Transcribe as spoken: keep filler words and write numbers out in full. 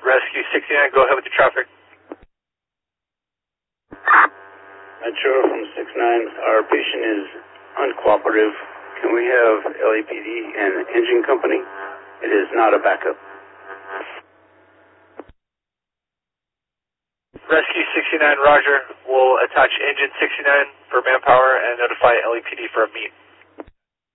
Rescue sixty-nine, go ahead with the traffic. Metro from six nine, our patient is uncooperative. Can we have L A P D and engine company? It is not a backup. Rescue sixty-nine, roger. We'll attach engine sixty-nine for manpower and notify L A P D for a meet.